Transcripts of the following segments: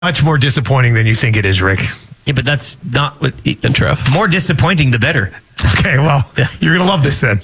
Much more disappointing than you think it is, Rick. Yeah, but that's not what... Intro. More disappointing, the better. Okay, well, you're going to love this then.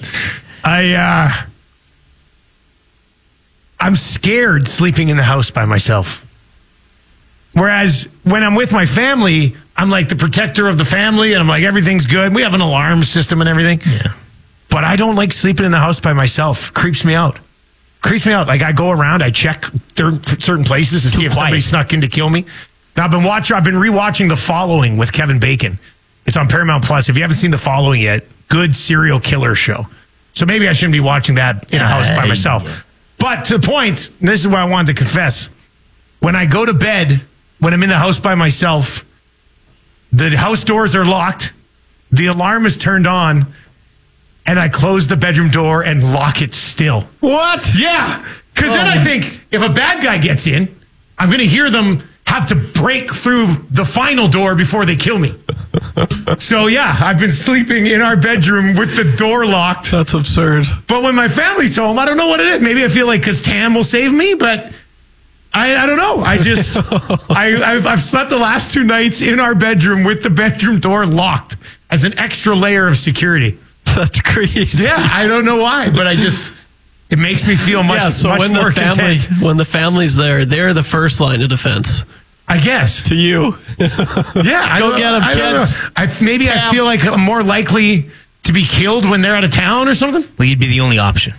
I'm scared sleeping in the house by myself. Whereas when I'm with my family, I'm like the protector of the family, and I'm like, everything's good. We have an alarm system and everything. Yeah. But I don't like sleeping in the house by myself. Creeps me out. Like I go around, I check certain places to see if somebody snuck in to kill me. Now I've been rewatching The Following with Kevin Bacon. It's on Paramount Plus. If you haven't seen The Following yet, good serial killer show. So maybe I shouldn't be watching that in a house by myself. Yeah. But to the point, this is what I wanted to confess. When I go to bed, when I'm in the house by myself, the house doors are locked, the alarm is turned on, and I close the bedroom door and lock it still. What? Yeah. Because then I think, if a bad guy gets in, I'm going to hear them have to break through the final door before they kill me. So, yeah, I've been sleeping in our bedroom with the door locked. That's absurd. But when my family's home, I don't know what it is. Maybe I feel like because Tam will save me, but I don't know. I just, I've slept the last 2 nights in our bedroom with the bedroom door locked as an extra layer of security. That's crazy. Yeah, I don't know why, but it makes me feel much, much more content. When the family's there, they're the first line of defense. I guess. To you. Yeah. Go get them, kids. Maybe I feel like I'm more likely to be killed when they're out of town or something. Well, you'd be the only option.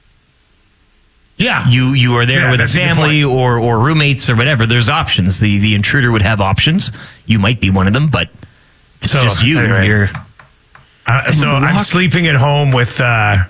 Yeah. You are there with a family or roommates or whatever. There's options. The intruder would have options. You might be one of them, but if it's just you. Anyway. You're... So I'm sleeping at home with the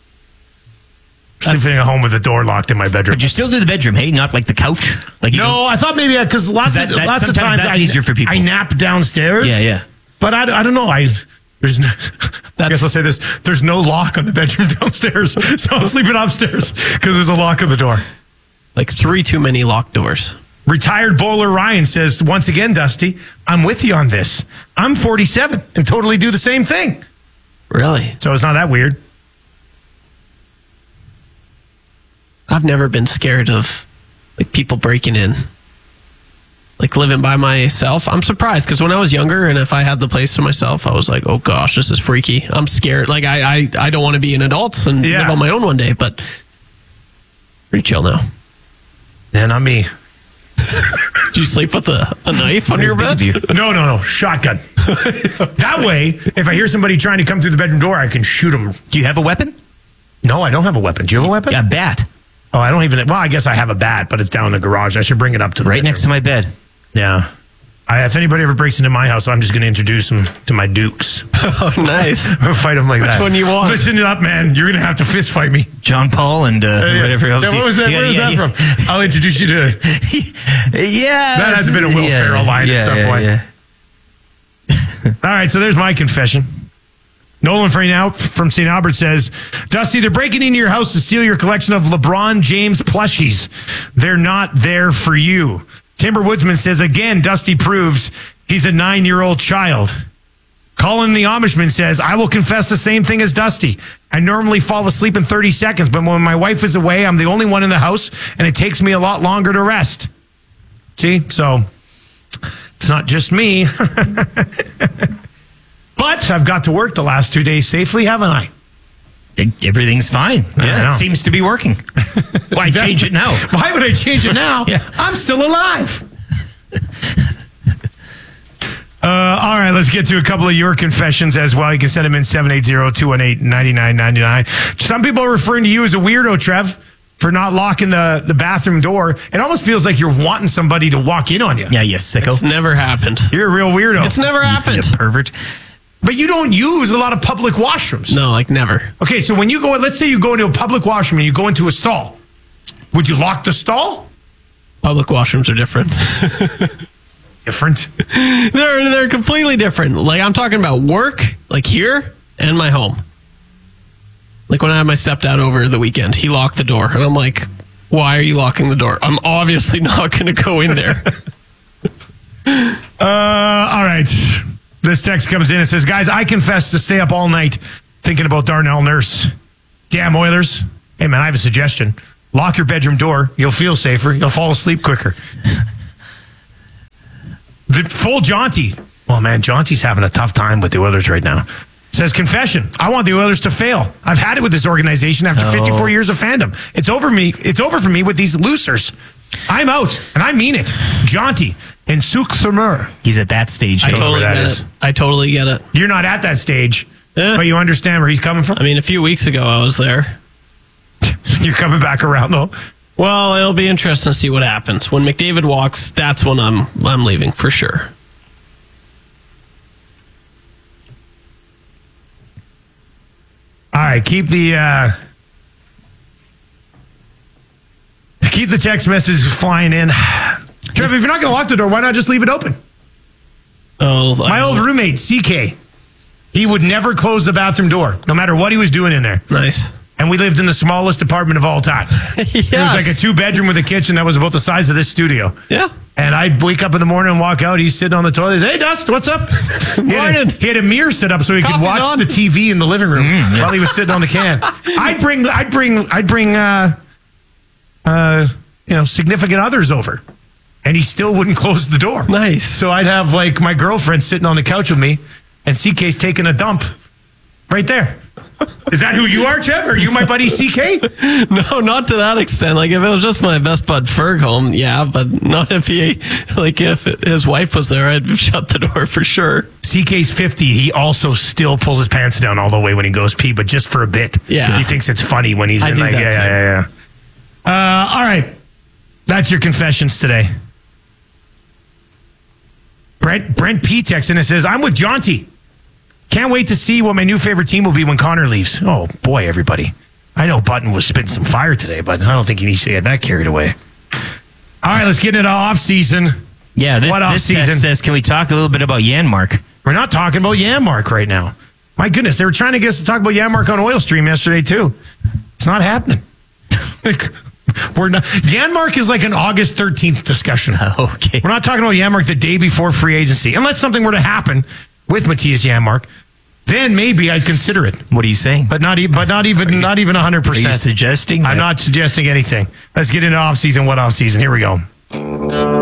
door locked in my bedroom. But you still do the bedroom, hey? Not like the couch? No, I thought maybe because lots of times that's easier for people. I nap downstairs. Yeah. But I don't know. I guess I'll say this. There's no lock on the bedroom downstairs. So I'm sleeping upstairs because there's a lock on the door. Like 3 too many locked doors. Retired bowler Ryan says, once again, Dusty, I'm with you on this. I'm 47 and totally do the same thing. Really? So it's not that weird. I've never been scared of like people breaking in. Like living by myself. I'm surprised because when I was younger and if I had the place to myself, I was like, oh gosh, this is freaky. I'm scared. Like I don't want to be an adult and live on my own one day, but pretty chill now. Yeah, not me. Do you sleep with a knife under your bed? No. Shotgun. That way, if I hear somebody trying to come through the bedroom door, I can shoot them. Do you have a weapon? No, I don't have a weapon. Do you have a weapon? Yeah, a bat. Oh, I don't even... Well, I guess I have a bat, but it's down in the garage. I should bring it up to the bedroom. Next to my bed. Yeah. If anybody ever breaks into my house, I'm just going to introduce them to my dukes. Oh, nice. I'll fight them like that. Which one you want? Listen up, man. You're going to have to fist fight me. John Paul and whatever else. Yeah, what was that? Where was that from? I'll introduce you to... Yeah. That has been a Will Ferrell line at some point. Yeah. All right, so there's my confession. Nolan from St. Albert says, Dusty, they're breaking into your house to steal your collection of LeBron James plushies. They're not there for you. Timber Woodsman says, again, Dusty proves he's a 9-year-old child. Colin the Amishman says, I will confess the same thing as Dusty. I normally fall asleep in 30 seconds, but when my wife is away, I'm the only one in the house, and it takes me a lot longer to rest. See? So, it's not just me. But I've got to work the last 2 days safely, haven't I? Everything's fine. Yeah, it seems to be working. Why change it now? Why would I change it now? Yeah. I'm still alive. All right, let's get to a couple of your confessions as well. You can send them in 780-218-9999. Some people are referring to you as a weirdo, Trev, for not locking the bathroom door. It almost feels like you're wanting somebody to walk in on you. Yeah, you sicko. It's never happened. You're a real weirdo. It's never happened. You pervert. But you don't use a lot of public washrooms. No, like never. Okay, so when you go, let's say you go into a public washroom and you go into a stall. Would you lock the stall? Public washrooms are different. Different? They're completely different. Like I'm talking about work, like here, and my home. Like when I had my stepdad over the weekend, he locked the door. And I'm like, why are you locking the door? I'm obviously not going to go in there. All right. This text comes in and says, guys, I confess to stay up all night thinking about Darnell Nurse. Damn Oilers. Hey, man, I have a suggestion. Lock your bedroom door. You'll feel safer. You'll fall asleep quicker. Full Jaunty. Oh, man, Jaunty's having a tough time with the Oilers right now. Says, confession, I want the Oilers to fail. I've had it with this organization after 54 years of fandom. It's over for me with these losers. I'm out, and I mean it. Jaunty in Sault-Saumur. He's at that stage. I totally get it. You're not at that stage, but you understand where he's coming from? I mean, a few weeks ago I was there. You're coming back around, though? Well, it'll be interesting to see what happens. When McDavid walks, that's when I'm leaving for sure. All right, keep the text messages flying in. Trev, if you're not going to lock the door, why not just leave it open? Oh, my old roommate, CK, he would never close the bathroom door, no matter what he was doing in there. Nice. And we lived in the smallest apartment of all time. Yes. It was like a 2-bedroom with a kitchen that was about the size of this studio. Yeah. And I'd wake up in the morning and walk out. He's sitting on the toilet. He's, hey, Dust, what's up? Morning. He had a mirror set up so he could watch the TV in the living room while he was sitting on the can. I'd bring significant others over, and he still wouldn't close the door. Nice. So I'd have like my girlfriend sitting on the couch with me, and CK's taking a dump right there. Is that who you are, Trev? Are you my buddy CK? No, not to that extent. Like if it was just my best bud Ferg home, yeah, but not if if his wife was there, I'd shut the door for sure. CK's 50. He also still pulls his pants down all the way when he goes pee, but just for a bit. Yeah. He thinks it's funny when he's I in do like, that too. All right. That's your confessions today. Brent P texts in and says, I'm with Jaunty. Can't wait to see what my new favorite team will be when Connor leaves. Oh, boy, everybody. I know Button was spitting some fire today, but I don't think he needs to get that carried away. All right, let's get into off-season. Yeah, this text says, can we talk a little bit about Janmark? We're not talking about Janmark right now. My goodness, they were trying to get us to talk about Janmark on Oil Stream yesterday, too. It's not happening. We're not. Janmark is like an August 13th discussion. Okay. We're not talking about Janmark the day before free agency. Unless something were to happen with Matthias Janmark, then maybe I'd consider it. What are you saying? But not even 100%. Are you suggesting? I'm not suggesting anything. Let's get into off-season. What off-season? Here we go.